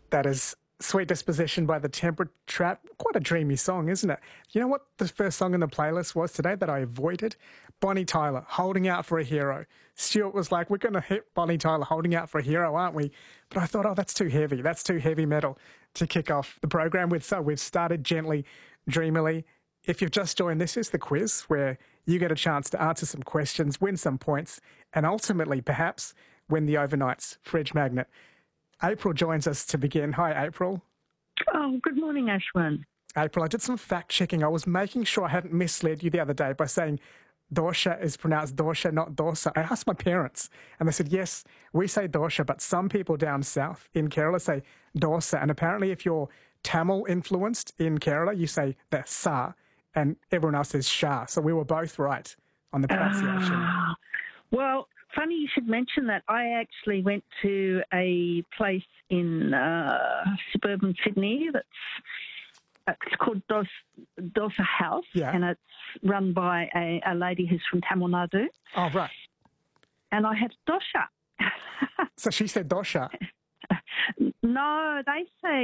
That is Sweet Disposition by The Temperate Trap. Quite a dreamy song, isn't it? You know what the first song in the playlist was today that I avoided? Bonnie Tyler, Holding Out for a Hero. Stuart was like, we're going to hit Bonnie Tyler, Holding Out for a Hero, aren't we? But I thought, oh, that's too heavy. That's too heavy metal to kick off the program with. So we've started gently, dreamily. If you've just joined, this is the quiz where you get a chance to answer some questions, win some points, and ultimately, perhaps, win the Overnight's fridge magnet. April joins us to begin. Hi, April. Oh, good morning, Ashwin. April, I did some fact-checking. I was making sure I hadn't misled you the other day by saying Dorsha is pronounced Dorsha, not Dorsa. I asked my parents, and they said, yes, we say Dorsha, but some people down south in Kerala say Dorsa. And apparently if you're Tamil-influenced in Kerala, you say the Sa, and everyone else says Shah. So we were both right on the pronunciation. Well, funny you should mention that. I actually went to a place in suburban Sydney it's called Dosa House, and it's run by a lady who's from Tamil Nadu. Oh, right. And I had dosha. So she said dosha. No, they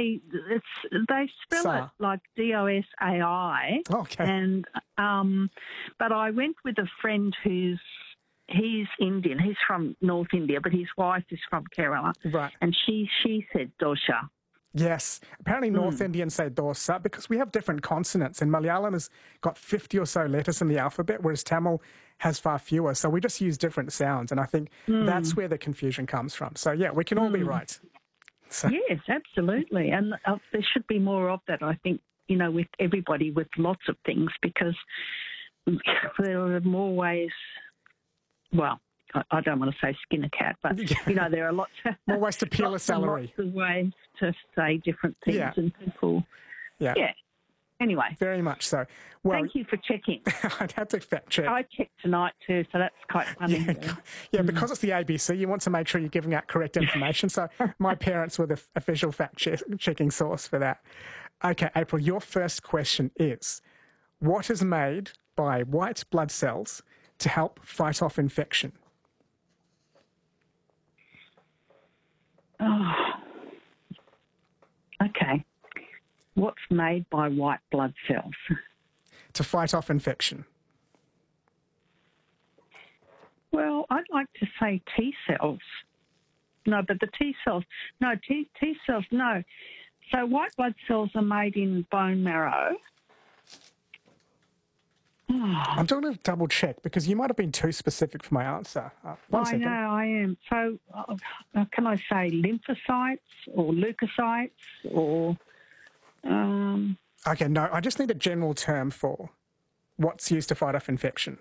spell Sa. it like D-O-S-A-I. Okay. And but I went with a friend he's Indian. He's from North India, but his wife is from Kerala. Right. And she said dosha. Yes. Apparently North Indians say dorsa because we have different consonants, and Malayalam has got 50 or so letters in the alphabet, whereas Tamil has far fewer. So we just use different sounds, and I think that's where the confusion comes from. So, yeah, we can all be right. So. Yes, absolutely. And there should be more of that, I think, with everybody, with lots of things, because there are more ways, well, I don't want to say skin a cat, but, there are lots more ways to peel a celery. Lots of ways to say different things and people. Yeah. Anyway. Very much so. Well, thank you for checking. I'd have to fact check. I checked tonight too, so that's quite funny. Yeah, because it's the ABC, you want to make sure you're giving out correct information. So my parents were the official fact-checking source for that. Okay, April, your first question is, what is made by white blood cells to help fight off infection? Oh, okay. What's made by white blood cells? To fight off infection. Well, I'd like to say T cells. No, but the T cells, T cells, no. So white blood cells are made in bone marrow. I'm going to double check because you might have been too specific for my answer. One second. I know, I am. So can I say lymphocytes or leukocytes or... Okay, no, I just need a general term for what's used to fight off infection.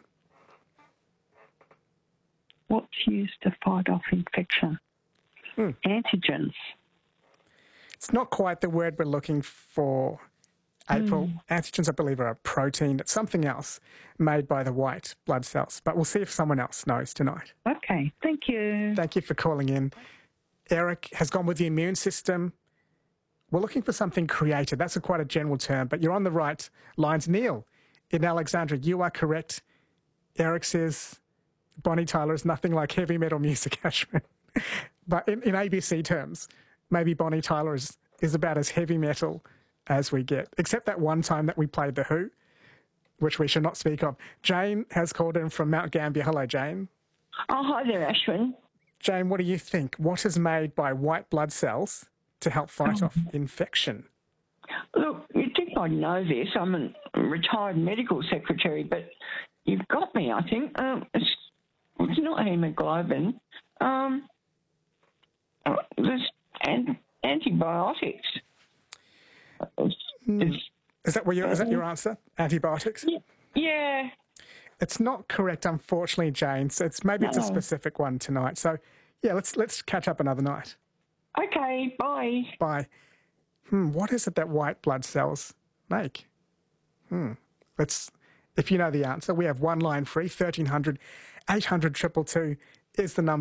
What's used to fight off infection? Antigens. It's not quite the word we're looking for, April. Antigens, I believe, are a protein. It's something else made by the white blood cells. But we'll see if someone else knows tonight. Okay, thank you. Thank you for calling in. Eric has gone with the immune system. We're looking for something creative. That's quite a general term, but you're on the right lines. Neil, in Alexandria, you are correct. Eric says Bonnie Tyler is nothing like heavy metal music, Ashwin. But in ABC terms, maybe Bonnie Tyler is about as heavy metal as we get, except that one time that we played The Who, which we should not speak of. Jane has called in from Mount Gambier. Hello, Jane. Oh, hi there, Ashwin. Jane, what do you think? What is made by white blood cells to help fight off infection? Look, you'd think I'd know this. I'm a retired medical secretary, but you've got me, I think. It's not hemoglobin. There's antibiotics. Is that your answer? Antibiotics? Yeah. It's not correct, unfortunately, Jane. So it's a specific one tonight. So, yeah, let's catch up another night. Okay, bye. Bye. What is it that white blood cells make? If you know the answer, we have one line free, 1300 800 222 is the number.